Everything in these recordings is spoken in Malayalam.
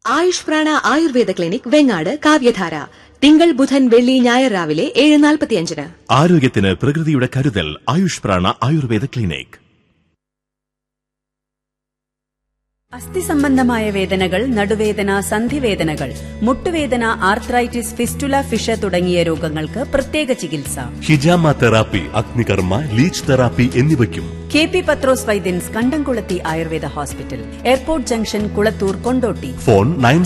ആയുഷ് പ്രാണ ആയുർവേദ ക്ലിനിക് വെങ്ങാട് കാവ്യധാര തിങ്കൾ ബുധൻ വെള്ളി ഞായർ രാവിലെ 7:45. ആരോഗ്യത്തിന് പ്രകൃതിയുടെ കരുതൽ. ആയുഷ് പ്രാണ ആയുർവേദ ക്ലിനിക്. അസ്ഥി സംബന്ധമായ വേദനകൾ, നടുവേദന, സന്ധിവേദനകൾ, മുട്ടുവേദന, ആർത്രൈറ്റിസ്, ഫിസ്റ്റുല, ഫിഷ തുടങ്ങിയ രോഗങ്ങൾക്ക് പ്രത്യേക ചികിത്സ. ഹിജാമ തെറാപ്പി, അഗ്നികർമ്മ, ലീച്ച് തെറാപ്പി എന്നിവയ്ക്കും KP പത്രോസ് വൈദ്യൻസ്, കണ്ടംകുളത്തി Ayurveda hospital, airport junction, Kulathur, Kondotty. Phone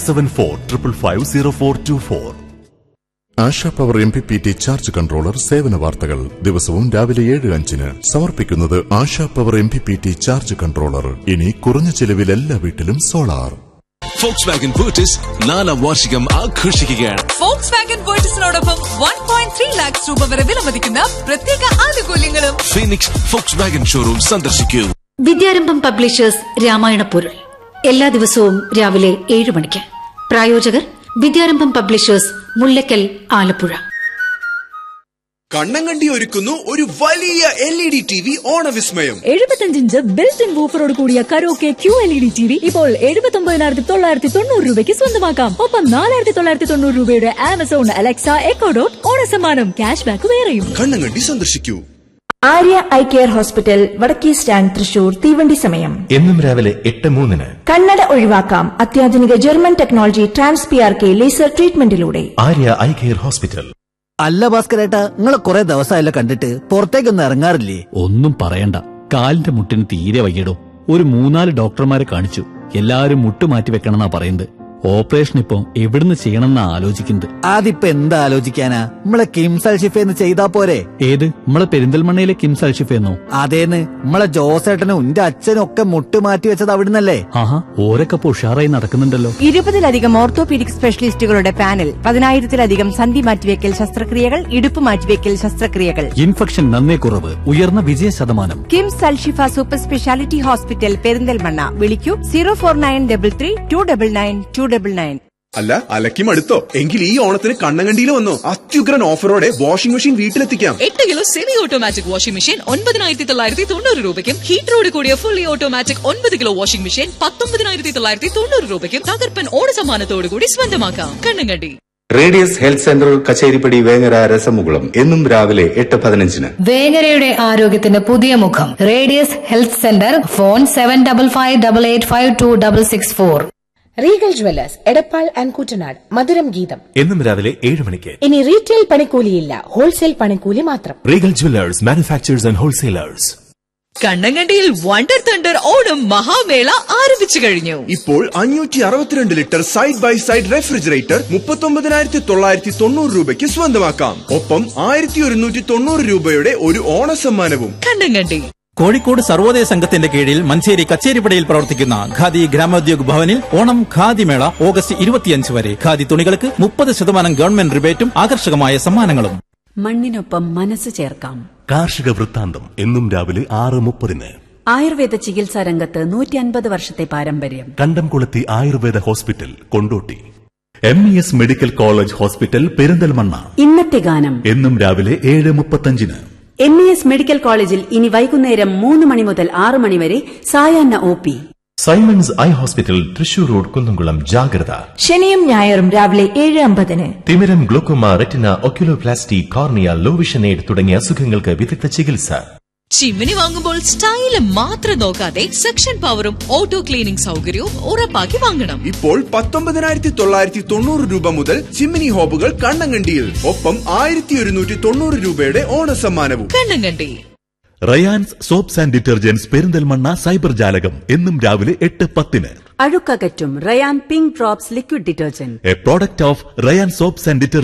9745550424. ASHA power MPPT charge controller സേവന വാർത്തകൾ ദിവസവും രാവിലെ 7:05 സമർപ്പിക്കുന്നത് ASHA power MPPT charge controller. ഇനി കുറഞ്ഞ ചെലവിൽ എല്ലാ വീട്ടിലും സോളാർ. Volkswagen Virtus 4ാം വാർഷികം ആഘോഷിക്കുകയാണ്. Volkswagen Virtusനോടൊപ്പം 1.3 lakhs രൂപ വരെ വിലമതിക്കുന്ന പ്രത്യേക ആനുകൂല്യങ്ങളും. ഫീനിക്സ് Volkswagen ഷോറൂം സന്ദർശിക്കൂ. വിദ്യാരംഭം പബ്ലിഷേഴ്സ് രാമായണ പൊരുൾ എല്ലാ ദിവസവും രാവിലെ 7 മണിക്ക്. പ്രായോജകർ വിദ്യാരംഭം പബ്ലിഷേഴ്സ്, മുല്ലക്കൽ, ആലപ്പുഴ. കണ്ണങ്കണ്ടി ഒരുക്കുന്നു ഒരു വലിയ LED TV ഓണവിസ്മയം. 75 inch built in വൂഫറോട് കൂടിയ കരോക്കെ QLED TV ഇപ്പോൾ 79,990 രൂപയ്ക്ക് സ്വന്തമാക്കാം. ഒപ്പം 4,990 രൂപയുടെ Amazon Alexa echo dot ഓണസമ്മാനം. Cash back വേറെയും. കണ്ണങ്കണ്ടി സന്ദർശിക്കൂ. ആര്യ ഐ കെയർ ഹോസ്പിറ്റൽ, വടക്കേ സ്റ്റാൻഡ്, തൃശൂർ. തീവണ്ടി സമയം എന്നും രാവിലെ 8:03. കണ്ണട ഒഴിവാക്കാം അത്യാധുനിക German technology TransPRK laser ട്രീറ്റ്മെന്റിലൂടെ. Arya eye care hospital. അല്ല ഭാസ്കരേട്ടാ, നിങ്ങളെ കുറെ ദിവസമായല്ലോ കണ്ടിട്ട്, പുറത്തേക്കൊന്നും ഇറങ്ങാറില്ലേ? ഒന്നും പറയണ്ട, കാലിന്റെ മുട്ടിന് തീരെ വയ്യടോ. ഒരു 3-4 ഡോക്ടർമാരെ കാണിച്ചു. എല്ലാരും മുട്ട് മാറ്റി വെക്കണമെന്നാ പറയുന്നത്. ഓപ്പറേഷൻ ഇപ്പൊ എവിടുന്ന് ചെയ്യണമെന്നാ ആലോചിക്കുന്നത്. അതിപ്പോ എന്താ ആലോചിക്കാനാ, നമ്മളെ കിംസ് അൽഷിഫേന്ന് ചെയ്താ പോരെ? ഏത്, നമ്മളെ പെരിന്തൽമണ്ണയിലെ കിംസ് അൽഷിഫേന്നോ? അതേന്ന്, നമ്മളെ ജോസേട്ടനും എന്റെ അച്ഛനും ഒക്കെ മുട്ട് മാറ്റി വെച്ചത് അവിടുന്നല്ലേ? ആഹാ, ഓരൊക്കെ ഉഷാറായി നടക്കുന്നുണ്ടല്ലോ. 20-ലധികം ഓർത്തോപീഡിക് സ്പെഷ്യലിസ്റ്റുകളുടെ പാനൽ, 10,000-ലധികം സന്ധി മാറ്റിവെക്കൽ ശസ്ത്രക്രിയകൾ, ഇടുപ്പ് മാറ്റിവെക്കൽ ശസ്ത്രക്രിയകൾ. ഇൻഫെക്ഷൻ നന്നേ കുറവ്, ഉയർന്ന വിജയ ശതമാനം. KIMS Alshifa super speciality hospital, Perinthalmanna. വിളിക്കൂ 0493399299. അല്ല, അലക്കി മടുത്തോ? എങ്കിൽ ഈ ഓണത്തിന് കണ്ണങ്കണ്ടിയിൽ വന്നോ. അത്യുഗ്രൻ ഓഫറോടെ washing machine വീട്ടിലെത്തിക്കാം. 8 kilo semi automatic washing machine 9,990 രൂപയ്ക്കും, ഹീറ്ററോട് കൂടിയ fully automatic 9 kilo washing machine 19,990 രൂപയ്ക്കും തകർപ്പൻ ഓണസമ്മാനത്തോടുകൂടി സ്വന്തമാക്കാം. Kannankandi. Radius health centre, Kacheripadi, Vengara, രസമുകുളം. എന്നും രാവിലെ 8:15. വേങ്ങരയുടെ ആരോഗ്യത്തിന് പുതിയ മുഖം. Radius health centre. Phone 755588526664. Regal jewellers, Edappal and Koottanad. മധുരം ഗീതം എന്നും രാവിലെ 7 മണിക്ക്. ഇനി റീറ്റെയിൽ പണിക്കൂലിയില്ല, ഹോൾസെയിൽ പണിക്കൂലി മാത്രം. Regal jewellers, manufacturers and wholesalers. കണ്ണങ്കണ്ടിയിൽ wonder thunder Onam Mahamela ആരംഭിച്ചു കഴിഞ്ഞു. ഇപ്പോൾ 562 litre side by side refrigerator 39,990 രൂപയ്ക്ക് സ്വന്തമാക്കാം. ഒപ്പം 1,190 രൂപയുടെ ഒരു ഓണസമ്മാനവും. കണ്ണങ്കണ്ടി. കോഴിക്കോട് സർവോദയ സംഘത്തിന്റെ കീഴിൽ മഞ്ചേരി കച്ചേരിപ്പടിയിൽ പ്രവർത്തിക്കുന്ന ഖാദി ഗ്രാമോദ്योग ഭവനിൽ ഓണം ഖാദി മേള ഓഗസ്റ്റ് 25 വരെ. ഖാദി തുണികൾക്ക് 30% ഗവൺമെന്റ് റിബേറ്റും ആകർഷകമായ സമ്മാനങ്ങളും. മണ്ണിനൊപ്പം മനസ്സ് ചേർക്കാം. കാർഷിക വൃത്താന്തം എന്നും രാവിലെ 6:30. ആയുർവേദ ചികിത്സാ രംഗത്ത് 150 വർഷത്തെ പാരമ്പര്യം. കണ്ടംകുളത്തി Ayurveda hospital, Kondotty. MES medical college hospital, Perinthalmanna. ഇന്നത്തെ ഗാനം എന്നും രാവിലെ 7:35. MES മെഡിക്കൽ കോളേജിൽ ഇനി വൈകുന്നേരം 3 മണി മുതൽ 6 മണി വരെ സായാഹ്ന OP. Symons eye hospital, Thrissur road, Kunnamkulam. ജാഗ്രത. ശനിയും ഞായറും രാവിലെ 7:50. തിമിരം, glaucoma, retina, oculoplasty, cornea, low vision aid തുടങ്ങിയ അസുഖങ്ങൾക്ക് വിദഗ്ധ ചികിത്സ. ചിമ്മിനി വാങ്ങുമ്പോൾ സ്റ്റൈല് മാത്രം നോക്കാതെ സെക്ഷൻ പവറും ഓട്ടോ ക്ലീനിംഗ് സൗകര്യവും ഉറപ്പാക്കി വാങ്ങണം. ഇപ്പോൾ 19,990 രൂപ മുതൽ ചിമ്മിനി ഹോബുകൾ കണ്ണങ്കണ്ടിയിൽ. ഒപ്പം 1,190 രൂപയുടെ ഓണസമ്മാനവും. Kannankandi. Rayan's soaps and detergents, Perinthalmanna cyber ജാലകം. എന്നും രാവിലെ 8:10. അഴുക്കകറ്റും Ryan pink drops liquid detergent, A product of Ryan soaps and detergent.